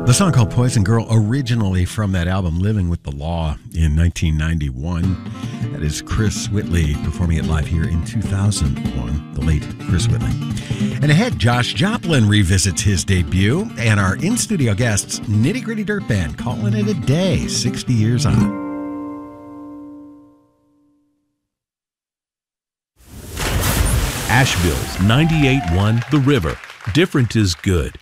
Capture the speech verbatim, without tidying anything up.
The song called Poison Girl, originally from that album Living with the Law in nineteen ninety-one. That is Chris Whitley performing it live here in two thousand one, the late Chris Whitley. And ahead, Josh Joplin revisits his debut, and our in-studio guests, Nitty Gritty Dirt Band, calling it a day, sixty years on. Asheville's ninety-eight point one The River. Different is good.